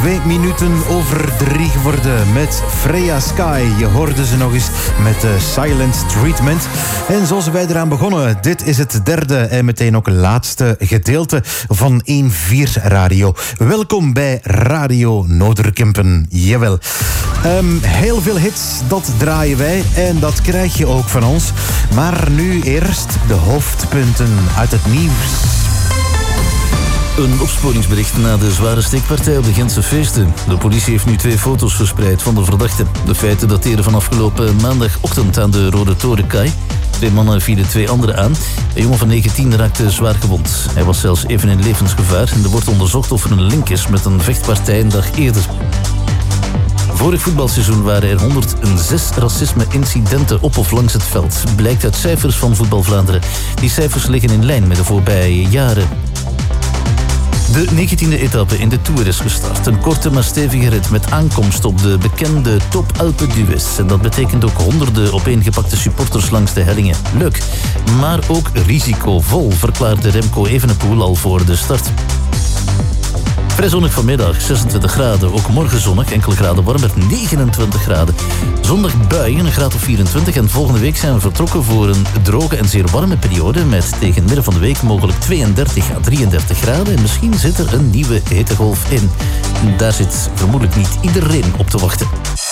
3:02 geworden met Freya Sky. Je hoorde ze nog eens met Silent Treatment. En zo zijn wij eraan begonnen. Dit is het derde en meteen ook laatste gedeelte van 1-4 Radio. Welkom bij Radio Noorderkempen. Jawel. Heel veel hits, dat draaien wij en dat krijg je ook van ons. Maar nu eerst de hoofdpunten uit het nieuws. Een opsporingsbericht na de zware steekpartij op de Gentse feesten. De politie heeft nu 2 foto's verspreid van de verdachten. De feiten dateren van afgelopen maandagochtend aan de Rode Torenkaai. 2 mannen vielen 2 anderen aan. Een jongen van 19 raakte zwaar gewond. Hij was zelfs even in levensgevaar en er wordt onderzocht of er een link is met een vechtpartij een dag eerder. Vorig voetbalseizoen waren er 106 racisme-incidenten op of langs het veld. Blijkt uit cijfers van Voetbal Vlaanderen. Die cijfers liggen in lijn met de voorbije jaren. De 19e etappe in de Tour is gestart. Een korte maar stevige rit met aankomst op de bekende Top Alpe d'Huez. En dat betekent ook honderden opeengepakte supporters langs de hellingen. Leuk, maar ook risicovol, verklaarde Remco Evenepoel al voor de start. Vrij zonnig vanmiddag, 26 graden. Ook morgen zonnig, enkele graden warmer, 29 graden. Zondag buien, een graad of 24. En volgende week zijn we vertrokken voor een droge en zeer warme periode. Met tegen midden van de week mogelijk 32 à 33 graden. En misschien zit er een nieuwe hittegolf in. Daar zit vermoedelijk niet iedereen op te wachten.